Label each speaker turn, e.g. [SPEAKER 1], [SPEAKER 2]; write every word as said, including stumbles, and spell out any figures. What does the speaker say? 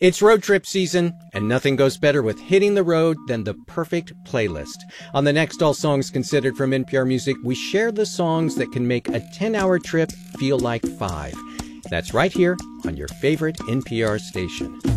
[SPEAKER 1] It's road trip season, and nothing goes better with hitting the road than the perfect playlist. On the next All Songs Considered from N P R Music, we share the songs that can make a ten-hour trip feel like five. That's right here on your favorite N P R station.